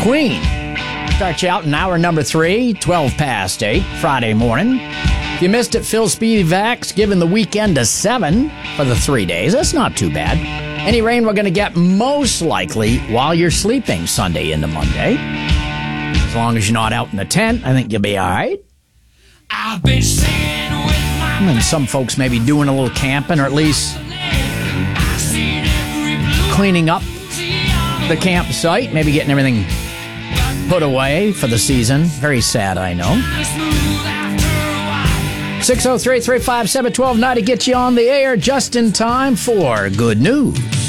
Queen. Start you out in hour number 3, 12 past 8, Friday morning. If you missed it, Phil Speedy Vax giving the weekend a 7 for the 3 days. That's not too bad. Any rain we're going to get most likely while you're sleeping Sunday into Monday. As long as you're not out in the tent, I think you'll be all right. I've been singing with my... And some folks may be doing a little camping or at least cleaning up the campsite, maybe getting everything put away for the season. Very sad, I know. 603-357-1290 gets you on the air just in time for good news.